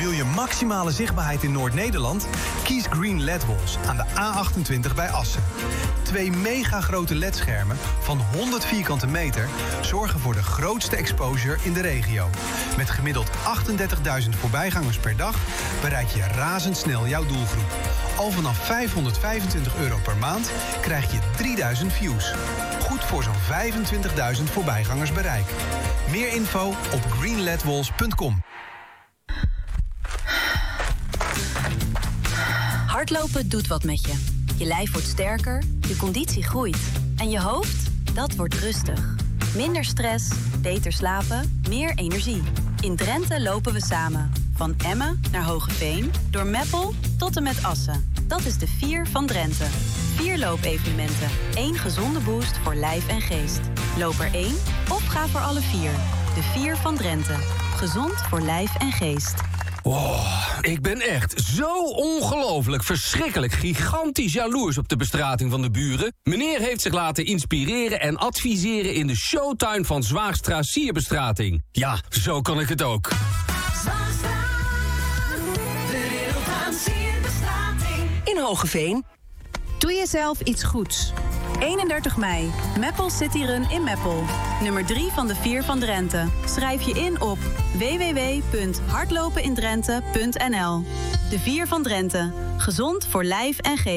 Wil je maximale zichtbaarheid in Noord-Nederland? Kies Green LED Walls aan de A28 bij Assen. 2 mega grote LED-schermen van 100 vierkante meter zorgen voor de grootste exposure in de regio. Met gemiddeld 38.000 voorbijgangers per dag bereik je razendsnel jouw doelgroep. Al vanaf €525 per maand krijg je 3000 views. Goed voor zo'n 25.000 voorbijgangers bereik. Meer info op greenledwalls.com. Hardlopen doet wat met je. Je lijf wordt sterker, je conditie groeit. En je hoofd, dat wordt rustig. Minder stress, beter slapen, meer energie. In Drenthe lopen we samen. Van Emmen naar Hogeveen, door Meppel tot en met Assen. Dat is de 4 van Drenthe. 4 loopevenementen. 1 gezonde boost voor lijf en geest. Loop er 1 of ga voor alle 4. De 4 van Drenthe. Gezond voor lijf en geest. Wow, ik ben echt zo ongelooflijk, verschrikkelijk, gigantisch jaloers op de bestrating van de buren. Meneer heeft zich laten inspireren en adviseren in de showtuin van Zwaagstra Sierbestrating. Ja, zo kan ik het ook. Zwaagstra, de wereld aan sierbestrating. In Hogeveen. Doe jezelf iets goeds. 31 mei, Meppel City Run in Meppel. Nummer 3 van de 4 van Drenthe. Schrijf je in op www.hardlopenindrenthe.nl. De 4 van Drenthe. Gezond voor lijf en geest.